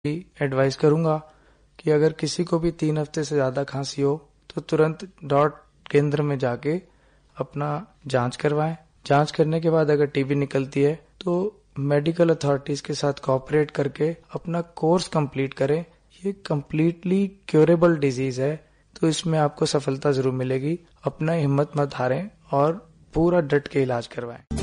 Advice करूंगा कि अगर किसी को भी 3 हफ्ते से ज्यादा खांसी हो तो तुरंत डॉट केंद्र में जाके अपना जांच करवाएं। जांच करने के बाद अगर टीबी निकलती है तो मेडिकल अथॉरिटीज के साथ कोऑपरेट करके अपना कोर्स कंप्लीट करें। ये कंप्लीटली क्योरेबल डिजीज है, तो इसमें आपको सफलता जरूर मिलेगी। अपना हिम्मत मत हारें और पूरा डट के इलाज करवाएं।